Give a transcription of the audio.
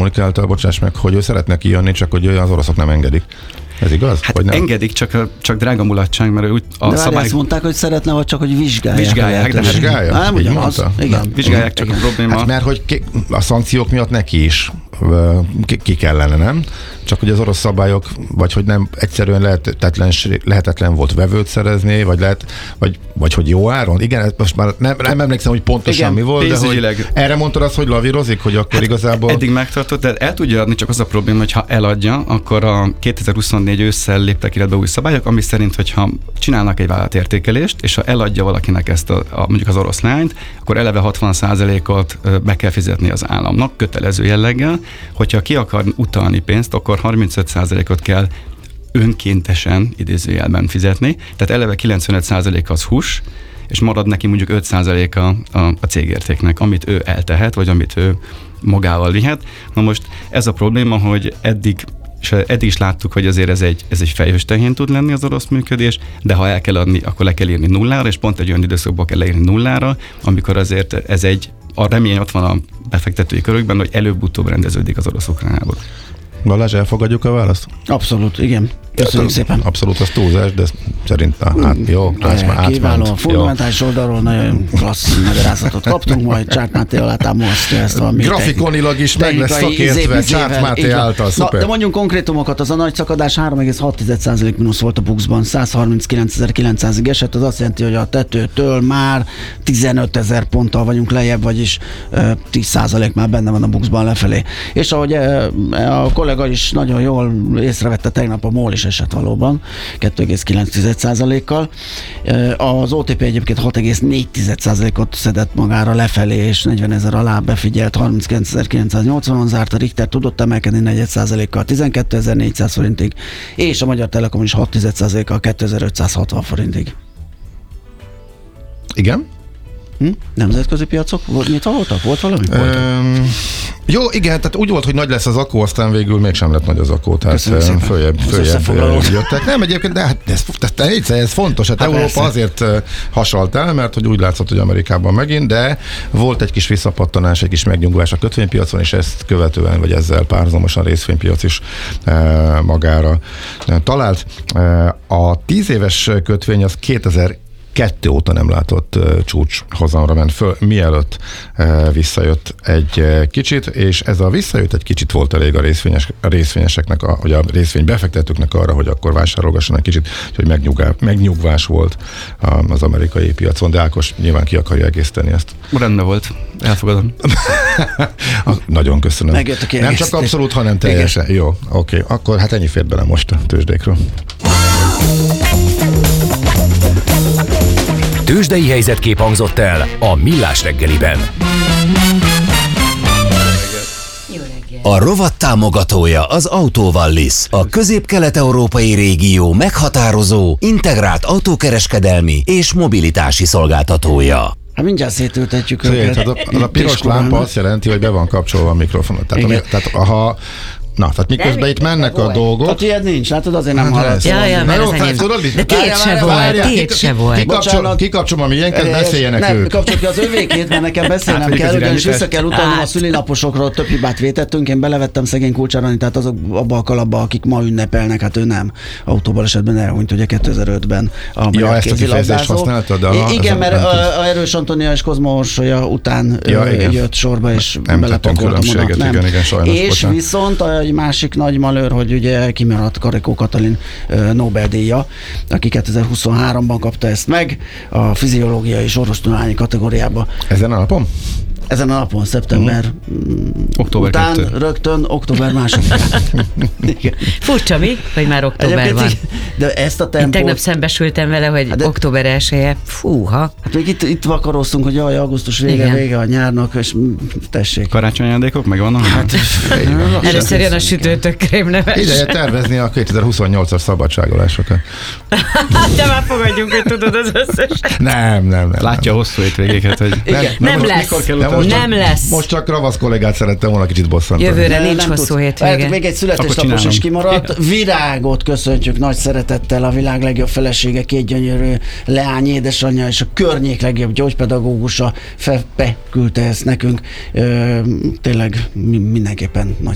kommunikálta, bocsáss meg, hogy ő szeretne kijönni, csak hogy az oroszok nem engedik. Ez igaz? Hát nem? Engedik, csak drága mulatság, mert úgy a szabály... azt mondták, hogy szeretne, vagy csak, hogy vizsgálják. Vizsgálják? Nem ugyanaz. Igen. Vizsgálják, csak igen. A probléma. Hát mert hogy a szankciók miatt neki is ki kellene, nem? Csak hogy az orosz szabályok, vagy hogy nem egyszerűen lehetetlen volt vevőt szerezni, vagy hogy jó áron? Igen, most már nem emlékszem, hogy pontosan mi volt, de hogy erre mondtad azt, hogy lavírozik, hogy akkor igazából... Eddig megtartott, de el tudja adni, csak az a probléma, hogy ha eladja, akkor a 2024 ősszel léptek életbe új szabályok, ami szerint, hogyha csinálnak egy vállalatértékelést, és ha eladja valakinek ezt mondjuk az oroszlányt, akkor eleve 60%-ot be kell fizetni az államnak, kötelező jelleggel. Hogyha ki akar utalni pénzt, akkor 35%-ot kell önkéntesen idézőjelben fizetni, tehát eleve 95% az hús, és marad neki mondjuk 5% a cégértéknek, amit ő eltehet, vagy amit ő magával vihet. Na most ez a probléma, hogy eddig is láttuk, hogy azért ez egy fejhős tehén tud lenni az orosz működés, de ha el kell adni, akkor le kell írni nullára, és pont egy olyan időszakban kell leírni nullára, amikor azért a remény ott van a befektetői körökben, hogy előbb-utóbb rendeződik az orosz-ukrán háború. Balázs, elfogadjuk a választ? Abszolút, igen. Köszönjük szépen. Abszolút az túlzás, de szerintem jó, ez már átment. Kiváló, a fundamentális oldalról nagyon klassz magyarázatot kaptunk, majd Csák Máté alátámasztja ezt valami. Grafikonilag is meg lesz szakértve Csák Máté által, szuper. Na, de mondjunk konkrétumokat, az a nagy szakadás 3,6% mínusz volt a BUX-ban, 139.900-ig esett, az azt jelenti, hogy a tetőtől már 15.000 ponttal vagyunk lejjebb, vagyis 10% már benne van a BUX-ban lefelé. És ahogy a kollega is nagyon jól észrevette, tegnap a MOL is esett valóban, 2,9%-kal. Az OTP egyébként 6,4%-ot szedett magára lefelé, és 40.000 alá befigyelt, 39.980-on zárt, a Richter tudott emelkedni 4%-kal 12.400 forintig, és a Magyar Telekom is 6%-kal 2.560 forintig. Igen? Nemzetközi piacok nyitva voltak? Volt valami? Jó, igen, tehát úgy volt, hogy nagy lesz az akkó, aztán végül mégsem lett nagy az akkó, tehát följebb jöttek. Nem, egyébként, de hát ez fontos, hát Európa persze. Azért hasalt el, mert hogy úgy látszott, hogy Amerikában megint, de volt egy kis visszapattanás, egy kis megnyugvás a kötvénypiacon, és ezt követően, vagy ezzel párhuzamosan a részvénypiac is magára talált. A 10 éves kötvény az 2002 óta nem látott csúcshozamra ment föl, mielőtt visszajött egy kicsit, és ez a visszajött egy kicsit volt elég a részvényeseknek, vagy a részvénybefektetőknek arra, hogy akkor vásárolgassanak kicsit, hogy megnyugvás volt az amerikai piacon, de Ákos nyilván ki akarja egészteni ezt. Rendben volt, elfogadom. Nagyon köszönöm. Nem csak abszolút, hanem teljesen. Igen. Jó, oké. Akkor hát ennyi fért bele most a tőzsdékről. Tőzsdei helyzetkép hangzott el a Millás reggeliben. A rovat támogatója az Autovallis, a közép-kelet-európai régió meghatározó, integrált autókereskedelmi és mobilitási szolgáltatója. Hát mindjárt szétültetjük őket. A piros lámpa azt jelenti, hogy be van kapcsolva a mikrofon. Tehát ha tehát miközben itt mennek a dolgok... Hát ilyet nincs, látod, azért nem hallott. Mert az enyém. De tiéd se volt. Kikapcsolom a miénket, beszéljenek ők. Kapcsoljuk ki az övékét, mert nekem beszélnem kell, ugyanis vissza kell utalnom a szülinaposokról, több hibát vétettünk, én belevettem szegény Kulcsárani, tehát azok abba a kalapba, akik ma ünnepelnek, hát ő nem. Autóbalesetben elhunyt, ugye 2005-ben a magyar kézilabdázó. Igen, mert Erős Antónia és Kozma Orsolya után jött sorba, és belepakoltam oda. És viszont egy másik nagy malőr, hogy ugye kimaradt Karikó Katalin Nobel-díja, aki 2023-ban kapta ezt meg a fiziológiai és orvostudományi kategóriába. Ezen a napon? Ezen a napon, szeptember október után 2. Rögtön október 2. Furcsa mi, hogy már október van. De ezt a tempót... Én tegnap szembesültem vele, hogy október 1-e, fúha. Hát még itt vakaroztunk, hogy jaj, augusztus vége a nyárnak, és tessék. Karácsonyi ajándékok meg vannak? Hát, először jön a sütőtök krémneves. Ideje tervezni a 2028-as szabadságolásokat. De már fogadjunk, hogy tudod az összes. Nem. Látja a hosszú hétvégéket, hogy nem lesz. Nem lesz. Most csak Ravasz kollégát szerettem volna kicsit bosszantani. Jövőre nincs hosszú hétvége. Még egy születésnapos is kimaradt. Virágot köszöntjük nagy szeretettel, a világ legjobb felesége, 2 gyönyörű leány édesanyja és a környék legjobb gyógypedagógusa. Feppe küldte ezt nekünk. Tényleg mindenképpen nagy